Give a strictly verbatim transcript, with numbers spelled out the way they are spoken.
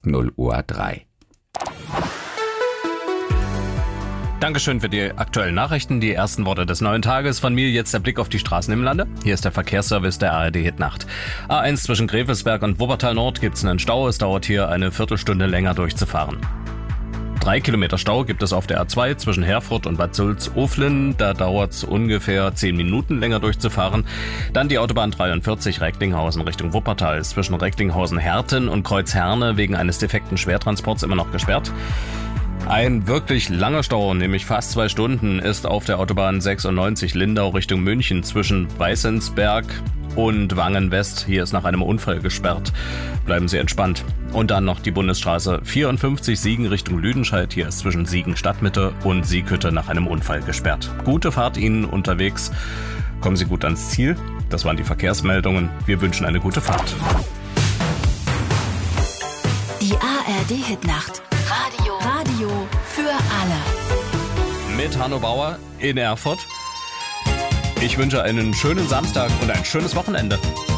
null Uhr drei. Dankeschön für die aktuellen Nachrichten, die ersten Worte des neuen Tages. Von mir jetzt der Blick auf die Straßen im Lande. Hier ist der Verkehrsservice der A R D Hit Nacht. A eins zwischen Gräfelsberg und Wuppertal Nord gibt's einen Stau. Es dauert hier eine Viertelstunde länger durchzufahren. Drei Kilometer Stau gibt es auf der A zwei zwischen Herford und Bad Sulz-Oflin. Da dauert's ungefähr zehn Minuten länger durchzufahren. Dann die Autobahn dreiundvierzig Recklinghausen Richtung Wuppertal ist zwischen Recklinghausen-Herten und Kreuzherne wegen eines defekten Schwertransports immer noch gesperrt. Ein wirklich langer Stau, nämlich fast zwei Stunden, ist auf der Autobahn sechsundneunzig Lindau Richtung München zwischen Weißensberg und Wangen-West. Hier ist nach einem Unfall gesperrt. Bleiben Sie entspannt. Und dann noch die Bundesstraße vierundfünfzig Siegen Richtung Lüdenscheid. Hier ist zwischen Siegen Stadtmitte und Sieghütte nach einem Unfall gesperrt. Gute Fahrt Ihnen unterwegs. Kommen Sie gut ans Ziel. Das waren die Verkehrsmeldungen. Wir wünschen eine gute Fahrt. Die A R D Hit Nacht. Radio. Radio für alle. Mit Hanno Bauer in Erfurt. Ich wünsche einen schönen Samstag und ein schönes Wochenende.